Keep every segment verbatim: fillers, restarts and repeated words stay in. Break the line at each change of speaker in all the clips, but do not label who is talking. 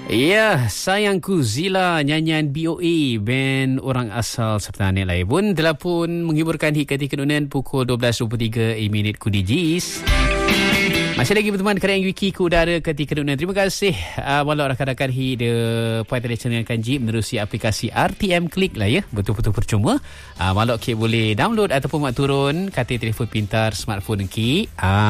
Ya, Sayangku Zila, nyanyian B O A, band orang asal serta anak lain pun telah pun menghiburkan hit ketika kedunan pukul dua belas dua puluh tiga minit Kudi Jis. Masih lagi berteman kerana Wiki ke udara ketika kedunan. Terima kasih uh, walau rakan-rakan hit de puan tradisional kanji menerusi aplikasi R T M Click lah ya. Betul-betul percuma. Uh, walau Kik boleh download ataupun mak turun katil telefon pintar smartphone Kik.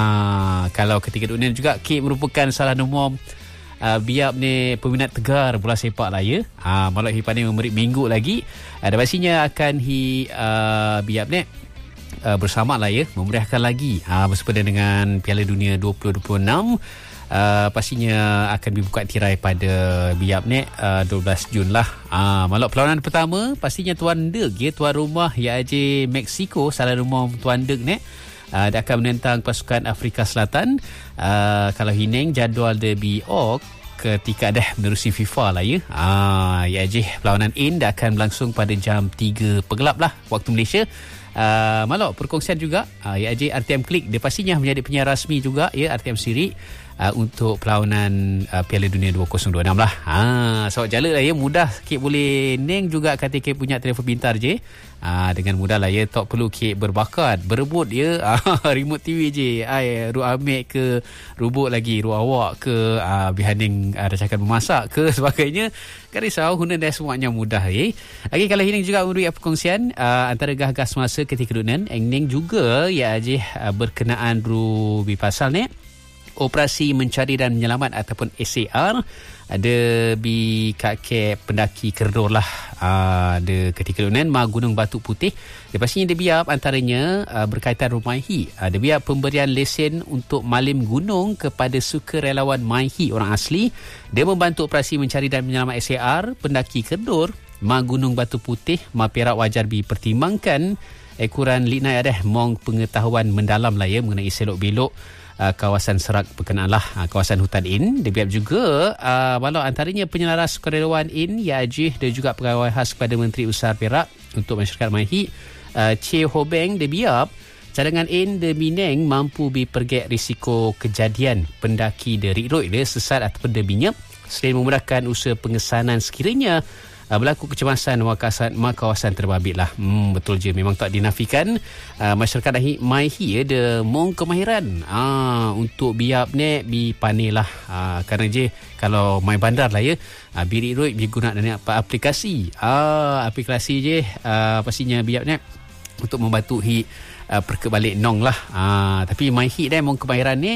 Uh, kalau ketika kedunan juga Kik merupakan salah nombor Uh, biap ni peminat tegar bola sepak lah ya. Uh, Malak Hipan ni memberi minggu lagi. Uh, dan pastinya akan hi uh, biap ni uh, bersama lah ya. Memeriahkan lagi uh, bersempena dengan Piala Dunia dua ribu dua puluh enam. Uh, pastinya akan dibuka tirai pada biap ni uh, dua belas Jun lah. Uh, Malak perlawanan pertama pastinya tuan deg ya. Tuan rumah I A J Mexico, salah rumah tuan deg ni. Uh, dia akan menentang pasukan Afrika Selatan. Uh, kalau hineng jadual derby O K ketika dah menerusi FIFA lah ya. Ah, ya je perlawanan in dia akan berlangsung pada jam tiga pegelap lah waktu Malaysia. Uh, Malak perkongsian juga uh, ya je R T M Click dia pastinya menjadi penyiar rasmi juga ya R T M Siri uh, untuk perlawanan uh, Piala Dunia dua ribu dua puluh enam lah. Ha, sawak jala lah ya, mudah Kik boleh neng juga kata Kik punya telefon pintar je. Ah, dengan mudah lah ya, tak perlu Kik berbakat berebut ya. Ah, remote T V je ai ru amik ke rubuk lagi ru awak ke ah, bihaning ada cakap memasak ke sebagainya. Kan risau guna dah semuanya mudah ya. Lagi kalau ini juga memberi perkongsian ah, antara gah-gah semasa ketika kedunan engning juga ya je ah, berkenaan ru bi pasal ni operasi mencari dan menyelamat ataupun S A R ada bi kakek pendaki Kerdor lah. Uh, ada ketika kedunan ma Gunung Batu Putih. Dia pastinya dia biap antaranya uh, berkaitan Rumaihi. Uh, dia biap pemberian lesen untuk malim gunung kepada sukarelawan Maihi orang asli. Dia membantu operasi mencari dan menyelamat S A R pendaki Kerdor ma Gunung Batu Putih. Ma Perak wajar dipertimbangkan ekuran liknai ada mong pengetahuan mendalam lah ya mengenai selok belok Uh, kawasan serak berkenaan lah uh, kawasan hutan in. Dia biap juga uh, walau antaranya penyelaras sukarelawan in ya Ajih dan juga pegawai khas kepada Menteri Usaha Perak untuk masyarakat Maihi uh, Che Hobeng. Dia biap cadangan in de Mineng mampu dipergek risiko kejadian pendaki de rikrut dia sesat ataupun de binyap selain memudahkan usaha pengesanan sekiranya Uh, berlaku kecemasan kawasan, kawasan terbabit lah. Hmm, betul je, memang tak dinafikan uh, masyarakat Maihi ya, ada mong kemahiran uh, untuk biap ni bi panel lah. Uh, kerana je kalau mai bandar lah ya, uh, birik roid bi guna dengan aplikasi. Uh, aplikasi je uh, pastinya biap ni untuk membantu hi Uh, perkebalik nong lah. Uh, tapi my hit dah mong kemahiran ni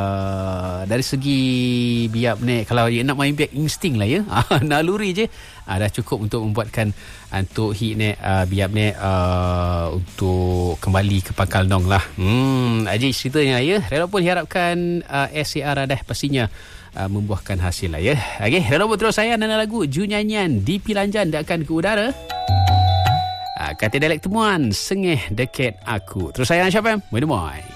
uh, dari segi biap ni kalau dia nak main biap insting lah ya. Uh, naluri je uh, dah cukup untuk membuatkan uh, untuk hit ni uh, biap ni uh, untuk kembali ke pangkal nong lah. Hmm, aja ceritanya ya. Walaupun diharapkan uh, S A R dah pastinya uh, membuahkan hasil lah ya. Okey, walaupun terus saya nana lagu Ju Nyanyian di Pilanjan dia akan ke udara. Kata dialek temuan Sengih Deket Aku. Terus saya Syafam. Bye-bye.